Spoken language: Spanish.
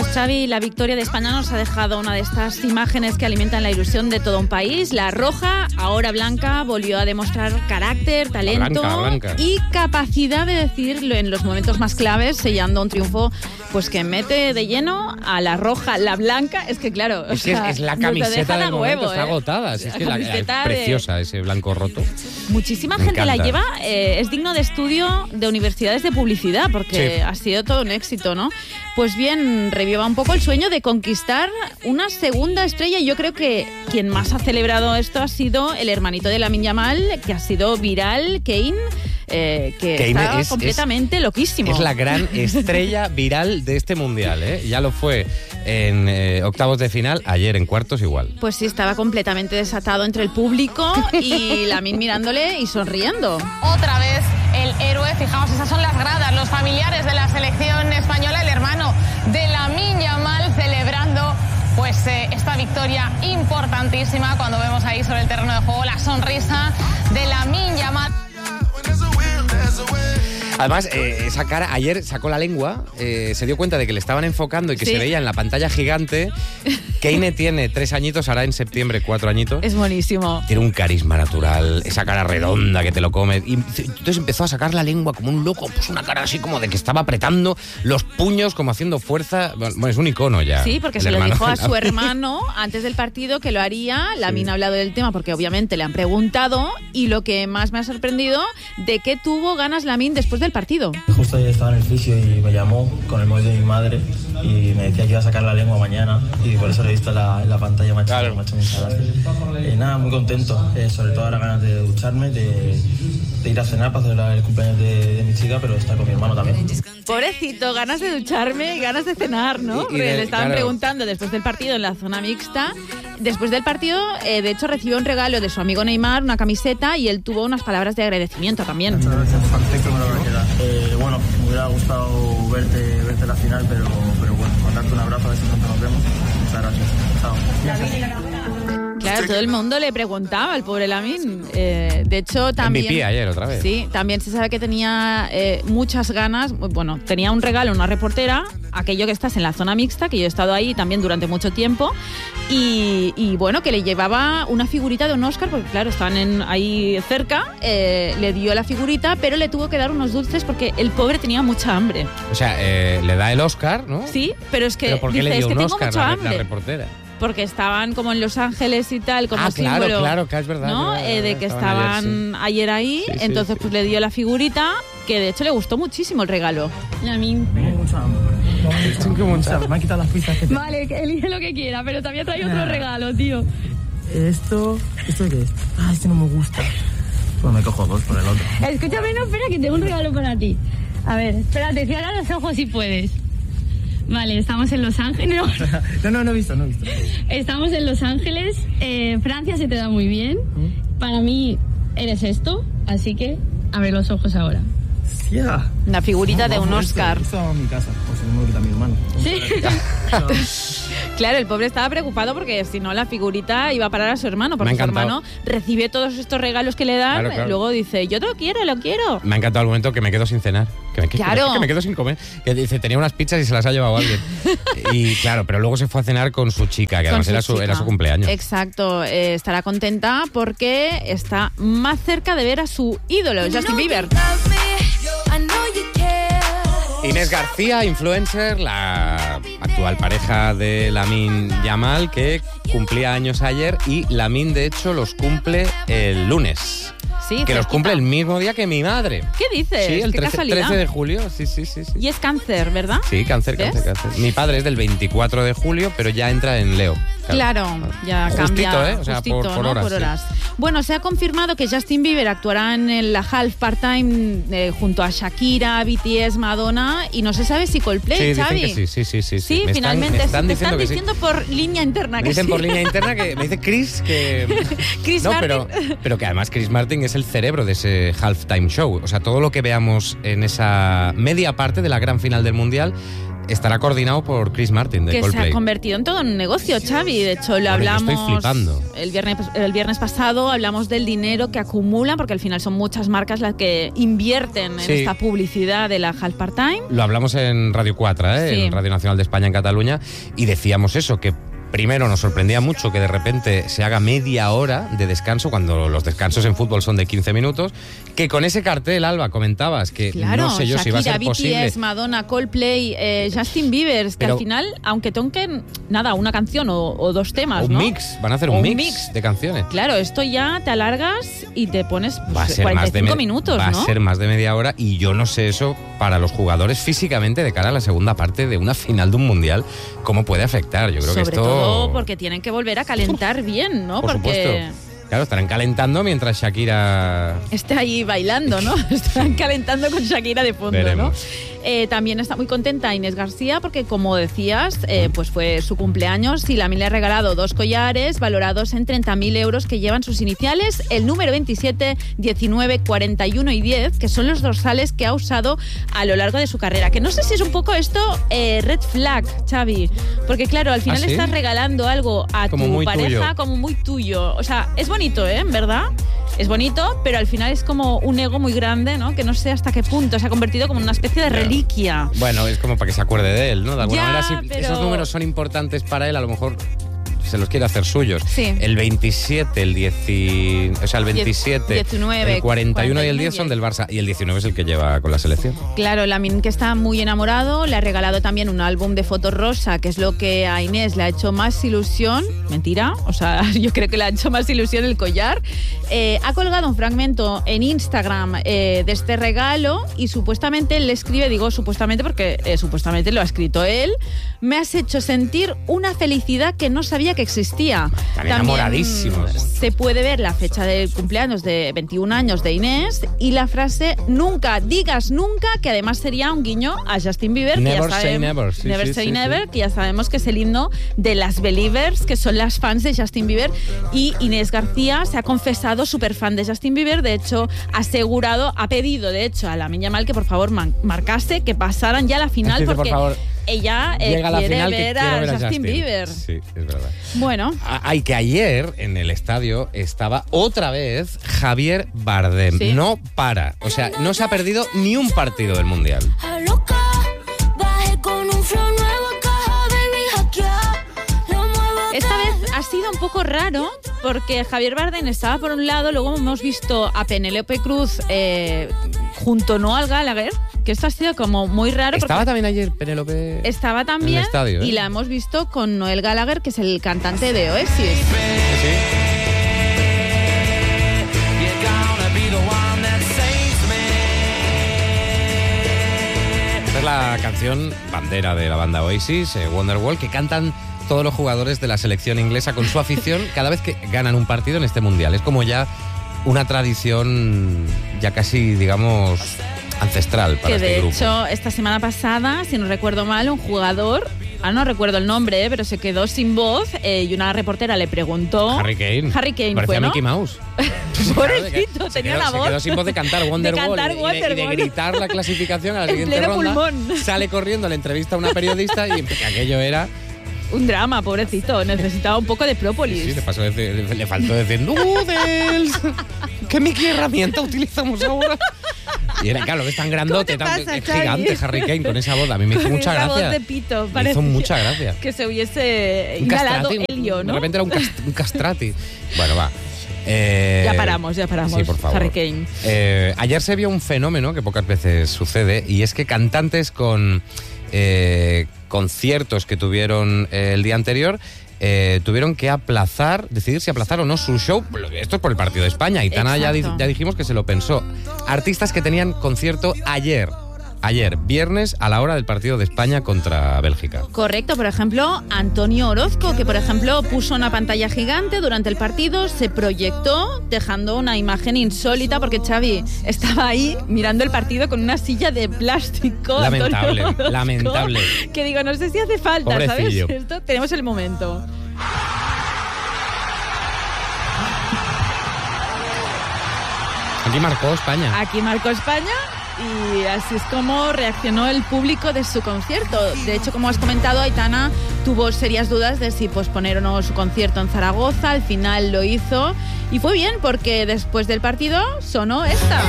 Xavi, la victoria de España nos ha dejado una de estas imágenes que alimentan la ilusión de todo un país. La roja, ahora blanca, volvió a demostrar carácter, talento blanca. Y capacidad de decirlo en los momentos más claves, sellando un triunfo pues que mete de lleno a la roja. La blanca, es que claro, es la camiseta del momento, está agotada. Es que es preciosa ese blanco roto. Muchísima gente la lleva, es digno de estudio de universidades de publicidad, porque ha sido todo un éxito, ¿no? Pues bien, reviva un poco el sueño de conquistar una segunda estrella. Yo creo que quien más ha celebrado esto ha sido el hermanito de Lamine Yamal, que ha sido viral, Kane, que está completamente loquísimo. Es la gran estrella viral de este mundial, ¿eh? Ya lo fue en octavos de final, ayer en cuartos igual. Pues sí, estaba completamente desatado entre el público y Lamine mirándole y sonriendo. Otra vez el héroe, fijaos, esas son las gradas, los familiares de la selección española, el hermano de Lamine Yamal celebrando pues esta victoria importantísima. Cuando vemos ahí sobre el terreno de juego la sonrisa de Lamine Yamal. Además, esa cara, ayer sacó la lengua, se dio cuenta de que le estaban enfocando y que se veía en la pantalla gigante. Kane tiene 3 añitos, hará en septiembre 4 añitos. Es buenísimo. Tiene un carisma natural, esa cara redonda que te lo come. Y entonces empezó a sacar la lengua como un loco, pues una cara así como de que estaba apretando los puños, como haciendo fuerza. Bueno, es un icono ya. Sí, porque se lo dijo a su hermano antes del partido que lo haría. Lamine ha hablado del tema porque obviamente le han preguntado, y lo que más me ha sorprendido, de qué tuvo ganas Lamine después del partido. Justo ayer estaba en el fisio y me llamó con el móvil de mi madre y me decía que iba a sacar la lengua mañana, y por eso lo he visto en la pantalla, me ha hecho mucha gracia. Nada, muy contento, sobre todo ahora ganas de ducharme, de ir a cenar para celebrar el cumpleaños de mi chica, pero estar con mi hermano también. Pobrecito, ganas de ducharme y ganas de cenar, ¿no? Le estaban preguntando después del partido en la zona mixta. Después del partido, de hecho, recibió un regalo de su amigo Neymar, una camiseta, y él tuvo unas palabras de agradecimiento también. Muchas gracias, perfecto, bueno, me hubiera gustado verte la final, pero bueno, mandarte un abrazo, a ver si pronto nos vemos. Muchas gracias. Chao. Claro, todo el mundo le preguntaba al pobre Lamine. De hecho, también... MVP ayer otra vez. Sí, también se sabe que tenía muchas ganas. Bueno, tenía un regalo, una reportera, aquello que estás en la zona mixta, que yo he estado ahí también durante mucho tiempo, y bueno, que le llevaba una figurita de un Oscar, porque claro, estaban ahí cerca, le dio la figurita, pero le tuvo que dar unos dulces porque el pobre tenía mucha hambre. O sea, le da el Oscar, ¿no? Sí, pero es que ¿Pero por qué dice, le dio es que un tengo Oscar mucha la hambre. reportera? Porque estaban como en Los Ángeles y tal, como símbolo. Claro, que es verdad. ¿no? De que estaban ayer ahí, sí, entonces pues le dio la figurita, que de hecho le gustó muchísimo el regalo. Lamine. Tengo mucha hambre. Me han quitado las pizzas que Vale, elige lo que quiera, pero también trae otro regalo, tío. ¿Esto qué es? Este no me gusta. Pues me cojo 2 por el otro. Escúchame, no, espera, que tengo un regalo para ti. A ver, espérate, cierra los ojos si puedes. Vale, estamos en Los Ángeles. No he visto. Estamos en Los Ángeles. Francia se te da muy bien. Para mí eres esto, así que abre los ojos ahora. Yeah. Una figurita de un Oscar. Esto en mi casa, pues si no me quita mi hermano. Sí. Claro, el pobre estaba preocupado porque si no la figurita iba a parar a su hermano, porque su hermano recibe todos estos regalos que le dan, claro. Luego dice, yo lo quiero. Me ha encantado el momento que me quedo sin cenar, que me quedo sin comer, que dice, tenía unas pizzas y se las ha llevado alguien. Y claro, pero luego se fue a cenar con su chica, que además era su cumpleaños. Exacto, estará contenta porque está más cerca de ver a su ídolo, Justin Bieber. Inés García, influencer, la actual pareja de Lamine Yamal, que cumplía años ayer, y Lamine de hecho los cumple el lunes. Sí, que los cumple el mismo día que mi madre. ¿Qué dices? Sí, el ¿Qué 13 de julio. Sí. Y es cáncer, ¿verdad? Sí, cáncer. Mi padre es del 24 de julio, pero ya entra en Leo. Claro, ya justito, cambia. O sea, justito, por horas. Por horas. Sí. Bueno, se ha confirmado que Justin Bieber actuará en la Half Part-Time junto a Shakira, BTS, Madonna, y no se sabe si Coldplay, Xavi. Sí, finalmente están diciendo por línea interna que dicen por línea interna que me dice Chris que Chris Martin. pero que además Chris Martin es el cerebro de ese halftime show. O sea, todo lo que veamos en esa media parte de la gran final del Mundial estará coordinado por Chris Martin de Coldplay. Que se ha convertido en todo un negocio, Xavi. De hecho, lo hablamos... Estoy flipando. El viernes pasado hablamos del dinero que acumulan, porque al final son muchas marcas las que invierten en esta publicidad de la Half Part Time. Lo hablamos en Radio 4, en Radio Nacional de España en Cataluña, y decíamos eso, que primero nos sorprendía mucho que de repente se haga media hora de descanso, cuando los descansos en fútbol son de 15 minutos, que con ese cartel, Alba, comentabas que no sé yo Shakira, si iba a ser posible. BTS, Madonna, Coldplay, Justin Bieber, que al final, aunque toquen una canción o dos temas, un mix, van a hacer un mix de canciones. Claro, esto ya te alargas y te pones 45 minutos, ¿no? Va a ser más de media hora, y yo no sé eso para los jugadores físicamente de cara a la segunda parte de una final de un mundial, cómo puede afectar. Yo creo que esto... porque tienen que volver a calentar bien, ¿no? Por supuesto. Claro, estarán calentando mientras Shakira... esté ahí bailando, ¿no? Estarán calentando con Shakira de fondo, veremos, ¿no? También está muy contenta Inés García porque, como decías, pues fue su cumpleaños y Lamin le ha regalado 2 collares valorados en 30.000 euros que llevan sus iniciales, el número 27, 19, 41 y 10, que son los dorsales que ha usado a lo largo de su carrera. Que no sé si es un poco esto red flag, Xavi, porque claro, al final estás regalando algo a tu pareja como muy tuyo. O sea, es bonito, en verdad. Es bonito, pero al final es como un ego muy grande, ¿no? Que no sé hasta qué punto se ha convertido como una especie de reliquia. Bueno, es como para que se acuerde de él, ¿no? De alguna manera, si esos números son importantes para él, a lo mejor se los quiere hacer suyos. Sí. El 27, el 19, el 41 y el 10 son del Barça, y el 19 es el que lleva con la selección. Claro, Lamin, que está muy enamorado, le ha regalado también un álbum de fotos rosa, que es lo que a Inés le ha hecho más ilusión. Mentira, o sea, yo creo que le ha hecho más ilusión el collar. Ha colgado un fragmento en Instagram de este regalo y supuestamente él le escribe, digo supuestamente porque supuestamente lo ha escrito él: me has hecho sentir una felicidad que no sabía que existía. Están enamoradísimos. Se puede ver la fecha del cumpleaños de 21 años de Inés y la frase nunca digas nunca, que además sería un guiño a Justin Bieber. Never say never. Never say never, que ya sabemos que es el himno de las Believers, que son las fans de Justin Bieber. Y Inés García se ha confesado súper fan de Justin Bieber. De hecho, ha pedido de hecho a Lamin Yamal que por favor marcase, que pasaran ya a la final, porque por favor, ella quiere ver a Justin Bieber. Sí, es verdad. Bueno. Hay que ayer en el estadio estaba otra vez Javier Bardem. ¿Sí? No para. O sea, no se ha perdido ni un partido del Mundial. Esta vez ha sido un poco raro porque Javier Bardem estaba por un lado, luego hemos visto a Penélope Cruz junto a Noel Gallagher, que esto ha sido como muy raro. Estaba también ayer Penélope. Estaba también en el estadio, y la hemos visto con Noel Gallagher, que es el cantante de Oasis. Sí. Esta es la canción bandera de la banda Oasis, Wonderwall, que cantan todos los jugadores de la selección inglesa con su afición cada vez que ganan un partido en este mundial. Es como ya una tradición ya casi, digamos, ancestral para este grupo. Que de hecho, esta semana pasada, si no recuerdo mal, un jugador, no recuerdo el nombre, pero se quedó sin voz y una reportera le preguntó... Harry Kane parecía fue, ¿no? Mickey Mouse. Pobrecito, tenía la voz. Se quedó sin voz de cantar Wonderwall y de gritar la clasificación a la siguiente ronda. Pulmón. Sale corriendo, le entrevista a una periodista y aquello era... un drama, pobrecito. Necesitaba un poco de própolis. Sí, le faltó decir ¡Noodles! ¿Qué Mickey herramienta utilizamos ahora? Y era, claro, es tan grandote, es gigante Harry Kane con esa voz. A mí me hizo mucha gracia. Esa voz de pito, me hizo mucha gracia. Que se hubiese inhalado helio, ¿no? De repente era un castrati. Bueno, va. Ya paramos. Sí, por favor. Harry Kane. Ayer se vio un fenómeno que pocas veces sucede, y es que cantantes con conciertos que tuvieron el día anterior tuvieron que decidir si aplazar o no su show. Esto es por el partido de España. Aitana ya dijimos que se lo pensó. Artistas que tenían concierto ayer, viernes, a la hora del partido de España contra Bélgica. Correcto, por ejemplo, Antonio Orozco, que por ejemplo puso una pantalla gigante durante el partido, se proyectó dejando una imagen insólita, porque Xavi estaba ahí mirando el partido con una silla de plástico. Lamentable. Que digo, no sé si hace falta, pobrecillo. ¿Sabes? Esto tenemos el momento. Aquí marcó España. Y así es como reaccionó el público de su concierto. De hecho, como has comentado, Aitana tuvo serias dudas de si posponer o no su concierto en Zaragoza. Al final lo hizo y fue bien porque después del partido sonó esta.